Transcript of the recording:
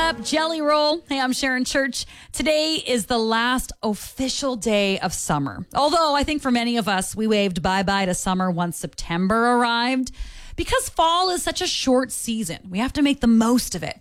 up? Jelly Roll. Hey, I'm Sharon Church. Today is the last official day of summer. Although I think for many of us, we waved bye-bye to summer once September arrived. Because fall is such a short season, we have to make the most of it.